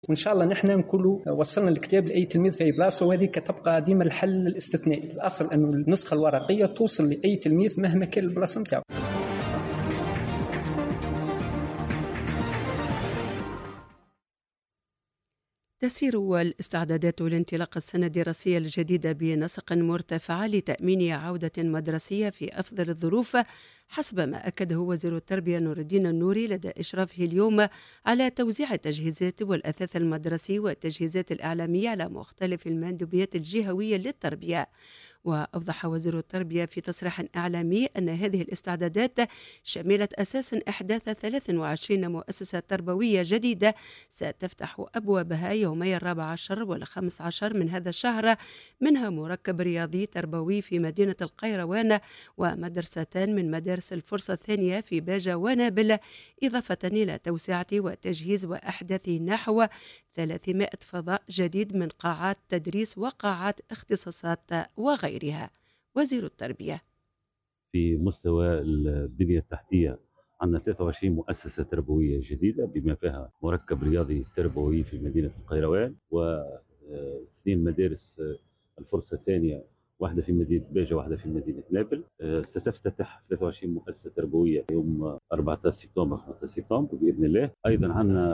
وإن شاء الله نحن نكونوا وصلنا الكتاب لأي تلميذ في أي بلاصة، وهذه تبقى ديما الحل الاستثنائي. الأصل أنه النسخة الورقية توصل لأي تلميذ مهما كان البلاصة نتاعو. تسير الاستعدادات لانطلاق السنة الدراسية الجديدة بنسق مرتفع لتأمين عودة مدرسية في أفضل الظروف، حسب ما أكده وزير التربية نور الدين النوري لدى إشرافه اليوم على توزيع التجهيزات والأثاث المدرسي والتجهيزات الإعلامية على مختلف المندوبيات الجهوية للتربية. وأوضح وزير التربية في تصريح إعلامي أن هذه الاستعدادات شملت أساسا إحداث 23 مؤسسة تربوية جديدة ستفتح أبوابها يومي 14 و15 من هذا الشهر، منها مركب رياضي تربوي في مدينة القيروان ومدرستان من مدارس الفرصة الثانية في باجة ونابل، إضافة إلى توسعة وتجهيز وأحداث نحو 300 فضاء جديد من قاعات تدريس وقاعات اختصاصات وغيرها. وزير التربية في مستوى البنية التحتية عندنا 23 مؤسسة تربوية جديدة بما فيها مركب رياضي تربوي في مدينة القيروان واثنين مدارس الفرصة الثانية، واحدة في مدينة باجة واحدة في مدينة نابل. ستفتتح 23 مؤسسة تربوية يوم 14 سبتمبر 5 سبتمبر بإذن الله. أيضا عندنا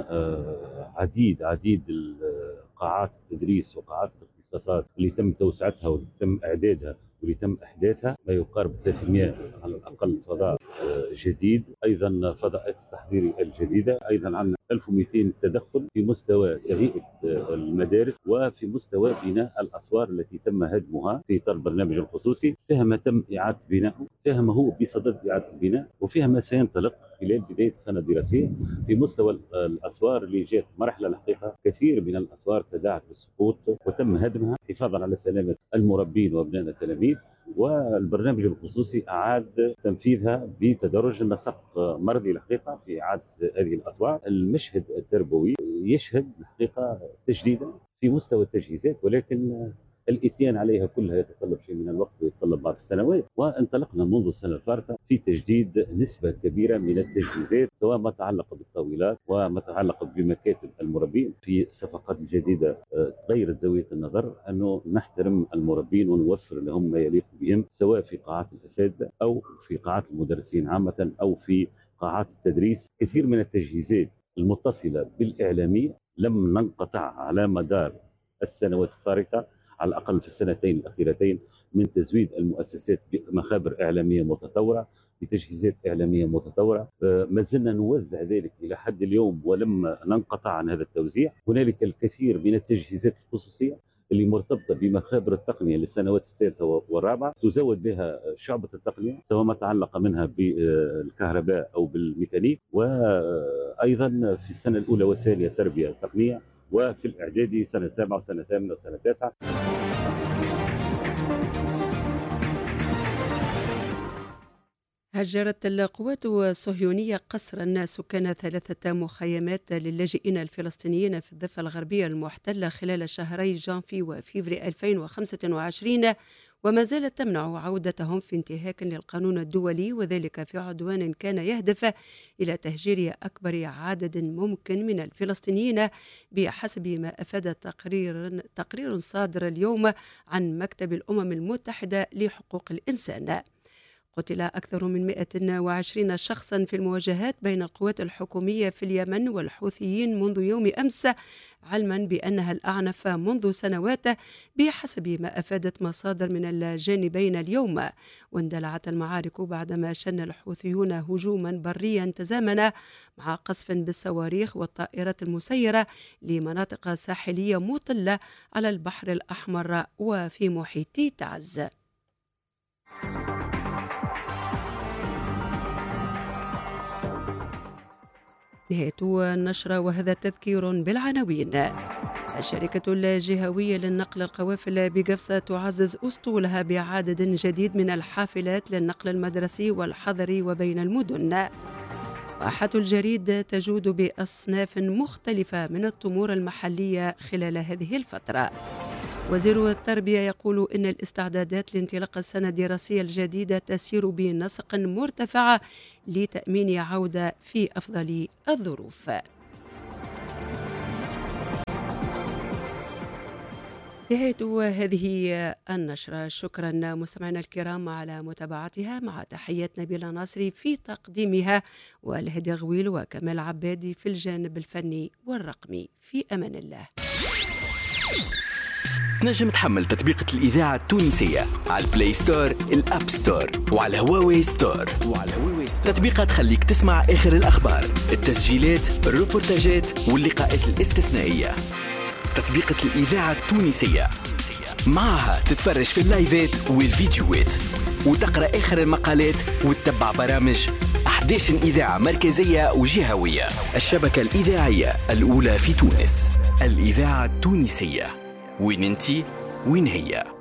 عديد قاعات التدريس وقاعات الاختصاصات اللي تم توسعتها واللي تم إعدادها واللي تم إحداثها، ما يقارب 300 على الأقل فضاء جديد، أيضا فضاءات التحضيري الجديدة. أيضا عندنا 1200 تدخل في مستوى تهيئة المدارس وفي مستوى بناء الأسوار التي تم هدمها في إطار البرنامج الخصوصي، فيها ما تم إعادة بناؤه، فيها ما هو بصدد إعادة البناء، وفيها ما سينطلق خلال بداية السنة الدراسية. في مستوى الأسوار اللي جاءت مرحلة الحقيقة كثير من الأسوار تداعت بالسقوط وتم هدمها حفاظا على سلامة المربين وأبناء التلاميذ، والبرنامج الخصوصي أعاد تنفيذها بتدرج النسق مرضي الحقيقة في إعادة هذه الأسوار. المشهد التربوي يشهد الحقيقة تجديدا في مستوى التجهيزات، ولكن الاتيان عليها كلها يتطلب شيء من الوقت ويتطلب بعض السنوات. وانطلقنا منذ السنة الفارطة في تجديد نسبة كبيرة من التجهيزات، سواء ما تعلق بالطاولات وما تعلق بمكاتب المربين. في الصفقات الجديدة تغيرت زاوية النظر أنه نحترم المربين ونوفر لهم ما يليق بهم، سواء في قاعات الأساتذة أو في قاعات المدرسين عامة أو في قاعات التدريس. كثير من التجهيزات المتصلة بالإعلامية لم ننقطع على مدار السنوات الفارطة، على الأقل في السنتين الأخيرتين، من تزويد المؤسسات بمخابر إعلامية متطورة، بتجهيزات إعلامية متطورة. ما زلنا نوزع ذلك إلى حد اليوم ولم ننقطع عن هذا التوزيع. هنالك الكثير من التجهيزات الخصوصية اللي مرتبطة بمخابر التقنية للسنوات الثالثة والرابعة، تزود بها شعبة التقنية سواء ما تعلق منها بالكهرباء أو بالميكانيك، وأيضا في السنة الأولى والثانية التربية التقنية، وفي الإعدادي سنة 7 وسنة 8 وسنة 9. هجرت القوات الصهيونية قسرا سكان 3 مخيمات للاجئين الفلسطينيين في الضفة الغربية المحتلة خلال شهري جانفي وفيفري 2025، وما زالت تمنع عودتهم في انتهاك للقانون الدولي، وذلك في عدوان كان يهدف إلى تهجير أكبر عدد ممكن من الفلسطينيين، بحسب ما أفاد تقرير صادر اليوم عن مكتب الأمم المتحدة لحقوق الإنسان. قتل أكثر من 120 شخصا في المواجهات بين القوات الحكومية في اليمن والحوثيين منذ يوم أمس، علما بأنها الأعنف منذ سنوات بحسب ما أفادت مصادر من الجانبين اليوم. واندلعت المعارك بعدما شن الحوثيون هجوما بريا تزامن مع قصف بالصواريخ والطائرات المسيرة لمناطق ساحلية مطلة على البحر الأحمر وفي محيط تعز. نهاية النشرة، وهذا تذكير بالعناوين. الشركة الجهوية للنقل القوافل بقفصة تعزز أسطولها بعدد جديد من الحافلات للنقل المدرسي والحضري وبين المدن. واحة الجريد تجود بأصناف مختلفة من التمور المحلية خلال هذه الفترة. وزير التربية يقول إن الاستعدادات لانطلاق السنة الدراسية الجديدة تسير بنسق مرتفع لتأمين عودة في أفضل الظروف. نهاية هذه النشرة. شكرا مستمعينا الكرام على متابعتها، مع تحيات نبيلة ناصري في تقديمها، والهدى غويل وكمال عبادي في الجانب الفني والرقمي. في أمان الله. تنجم تحمل تطبيقة الإذاعة التونسية على البلاي ستور، الأب ستور، وعلى هواوي ستور. تطبيقة تخليك تسمع آخر الأخبار، التسجيلات، الروبورتاجات واللقاءات الاستثنائية. تطبيقة الإذاعة التونسية معها تتفرج في اللايفات والفيديوهات، وتقرأ آخر المقالات، وتتبع برامج 11 إذاعة مركزية وجهوية. الشبكة الإذاعية الأولى في تونس، الإذاعة التونسية. وين انتي وين هي؟